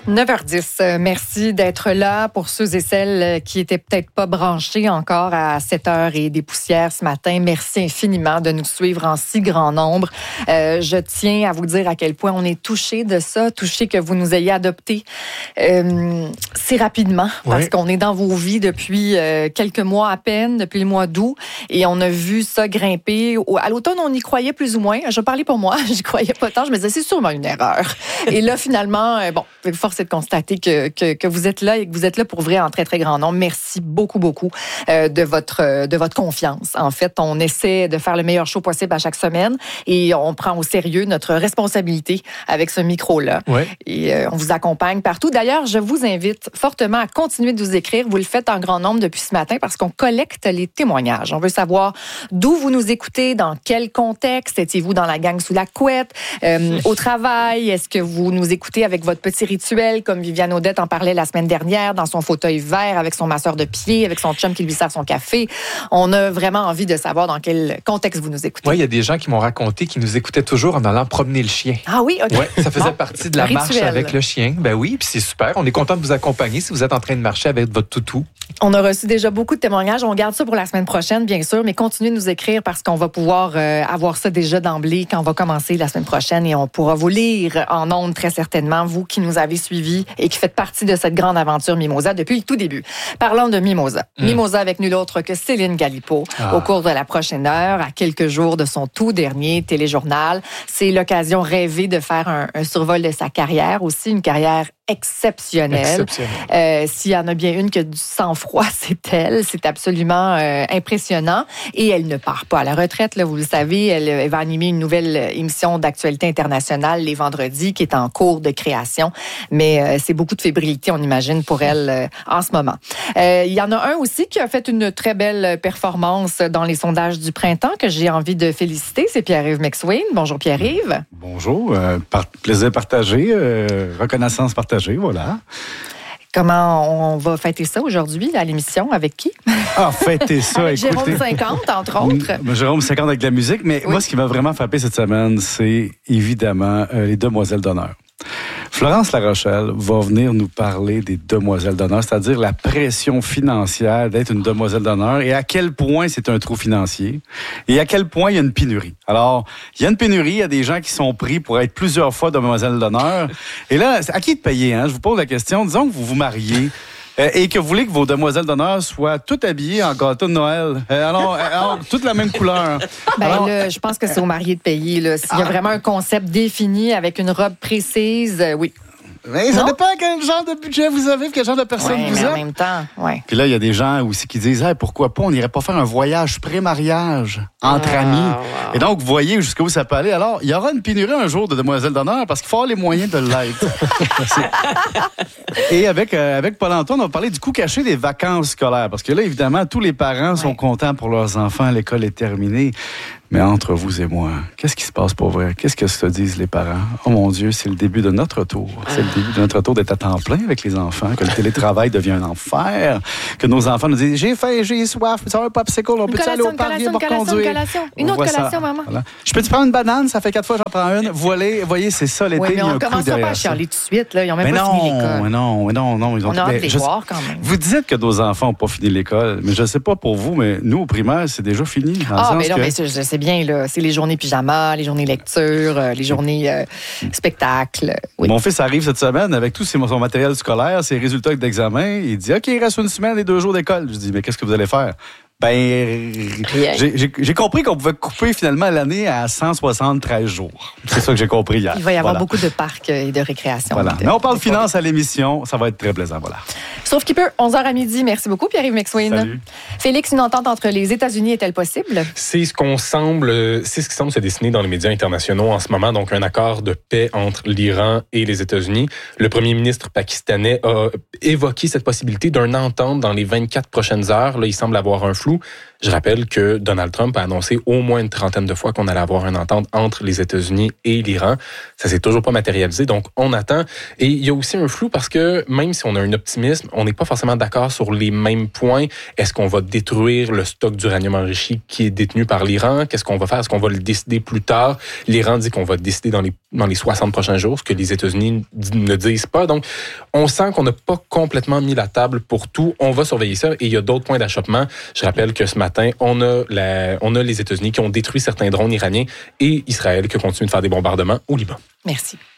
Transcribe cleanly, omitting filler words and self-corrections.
9h10, merci d'être là pour ceux et celles qui étaient peut-être pas branchés encore à 7h et des poussières ce matin. Merci infiniment de nous suivre en si grand nombre. Je tiens à vous dire à quel point on est touchés de ça, touchés que vous nous ayez adoptés si rapidement, parce qu'on est dans vos vies depuis quelques mois à peine, depuis le mois d'août, et on a vu ça grimper. À l'automne, on y croyait plus ou moins. Je parlais pour moi, j'y croyais pas tant. Je me disais, c'est sûrement une erreur. Et là, finalement, force est de constater que vous êtes là et que vous êtes là pour vrai en très, très grand nombre. Merci beaucoup, beaucoup de votre confiance. En fait, on essaie de faire le meilleur show possible à chaque semaine et on prend au sérieux notre responsabilité avec ce micro-là. Ouais. Et on vous accompagne partout. D'ailleurs, je vous invite fortement à continuer de nous écrire. Vous le faites en grand nombre depuis ce matin parce qu'on collecte les témoignages. On veut savoir d'où vous nous écoutez, dans quel contexte. Étiez-vous dans la gang sous la couette, au travail? Est-ce que vous nous écoutez avec votre petit rituel, comme Viviane Odette en parlait la semaine dernière, dans son fauteuil vert, avec son masseur de pied, avec son chum qui lui sert son café? On a vraiment envie de savoir dans quel contexte vous nous écoutez. Oui, il y a des gens qui m'ont raconté qu'ils nous écoutaient toujours en allant promener le chien. Ah oui, OK. Ouais, ça faisait partie de la marche avec le chien. Ben oui, puis c'est super. On est content de vous accompagner si vous êtes en train de marcher avec votre toutou. On a reçu déjà beaucoup de témoignages. On garde ça pour la semaine prochaine, bien sûr, mais continuez de nous écrire parce qu'on va pouvoir avoir ça déjà d'emblée quand on va commencer la semaine prochaine et on pourra vous lire en ondes très certainement, vous qui nous avez suivis et qui faites partie de cette grande aventure Mimosa depuis le tout début. Parlons de Mimosa. Mimosa avec nul autre que Céline Galipeau au cours de la prochaine heure, à quelques jours de son tout dernier téléjournal. C'est l'occasion rêvée de faire un survol de sa carrière, aussi une carrière exceptionnelle. S'il y en a bien une qui a du sang-froid, c'est elle. C'est absolument impressionnant. Et elle ne part pas à la retraite, là, vous le savez. Elle va animer une nouvelle émission d'actualité internationale les vendredis qui est en cours de création. Mais c'est beaucoup de fébrilité, on imagine, pour elle en ce moment. Il y en a un aussi qui a fait une très belle performance dans les sondages du printemps que j'ai envie de féliciter. C'est Pierre-Yves McSween. Bonjour Pierre-Yves. Bonjour. Plaisir partagé. Reconnaissance partagée. Voilà. Comment on va fêter ça aujourd'hui à l'émission? Avec qui? Ah, fêter ça, avec écoutez. Jérôme 50, entre autres. Jérôme 50 avec de la musique. Mais moi, ce qui m'a vraiment frappé cette semaine, c'est évidemment les demoiselles d'honneur. Florence Larochelle va venir nous parler des demoiselles d'honneur, c'est-à-dire la pression financière d'être une demoiselle d'honneur et à quel point c'est un trou financier et à quel point il y a une pénurie. Alors, il y a une pénurie, il y a des gens qui sont pris pour être plusieurs fois demoiselles d'honneur. Et là, à qui de payer? Hein? Je vous pose la question. Disons que vous vous mariez. Et que vous voulez que vos demoiselles d'honneur soient toutes habillées en gâteau de Noël. Alors toutes la même couleur. Là, je pense que c'est aux mariés de payer. Là. S'il y a vraiment un concept défini avec une robe précise, oui. Mais ça dépend quel genre de budget vous avez, quel genre de personne vous êtes. En même temps, Puis là, il y a des gens aussi qui disent hey, pourquoi pas, on n'irait pas faire un voyage pré-mariage entre amis. Et donc, vous voyez jusqu'où ça peut aller. Alors, il y aura une pénurie un jour de demoiselles d'honneur parce qu'il faut avoir les moyens de l'être. Et avec Paul-Antoine, on va parler du coût caché des vacances scolaires. Parce que là, évidemment, tous les parents sont contents pour leurs enfants. L'école est terminée. Mais entre vous et moi, qu'est-ce qui se passe pour vrai? Qu'est-ce que se disent les parents? Oh mon Dieu, c'est le début de notre tour. C'est le début de notre tour d'être à temps plein avec les enfants, que le télétravail devient un enfer, que nos enfants nous disent « J'ai faim, j'ai soif, ça va un popsicle, on peut aller au parc, viens me conduire. » Une autre collation, maman. Voilà. Je peux-tu prendre une banane? Ça fait 4 fois que j'en prends une. Voyez, c'est ça l'été. Oui, mais on commence pas à chialer tout de suite. Là. Ils n'ont même pas fini l'école. Non. Ils ont on a hâte de les voir quand même. Vous dites que nos enfants n'ont pas fini l'école, mais je ne sais pas pour vous, mais nous, au primaire, c'est déjà fini. Mais je sais bien, là. C'est les journées pyjama, les journées lecture, les journées spectacle. Oui. Mon fils arrive cette semaine avec tout son matériel scolaire, ses résultats d'examen. Il dit « OK, il reste une semaine et 2 jours d'école. » Je dis « Mais qu'est-ce que vous allez faire? » J'ai compris qu'on pouvait couper finalement l'année à 173 jours. C'est ça que j'ai compris hier. Il va y avoir beaucoup de parcs et de récréation. Voilà. Mais on parle finance à l'émission. Ça va être très plaisant. Voilà. Sauf qu'il peut, 11h à midi. Merci beaucoup, Pierre-Yves McSween. Salut. Félix, une entente entre les États-Unis est-elle possible? C'est ce qui semble se dessiner dans les médias internationaux en ce moment. Donc, un accord de paix entre l'Iran et les États-Unis. Le premier ministre pakistanais a évoqué cette possibilité d'une entente dans les 24 prochaines heures. Là, il semble avoir un flou. Je rappelle que Donald Trump a annoncé au moins une 30aine de fois qu'on allait avoir une entente entre les États-Unis et l'Iran. Ça s'est toujours pas matérialisé, donc on attend. Et il y a aussi un flou parce que même si on a un optimisme, on n'est pas forcément d'accord sur les mêmes points. Est-ce qu'on va détruire le stock d'uranium enrichi qui est détenu par l'Iran? Qu'est-ce qu'on va faire? Est-ce qu'on va le décider plus tard? L'Iran dit qu'on va décider dans les 60 prochains jours, ce que les États-Unis ne disent pas. Donc, on sent qu'on n'a pas complètement mis la table pour tout. On va surveiller ça et il y a d'autres points d'achoppement. Je rappelle que ce matin, on a les États-Unis qui ont détruit certains drones iraniens et Israël qui continue de faire des bombardements au Liban. Merci.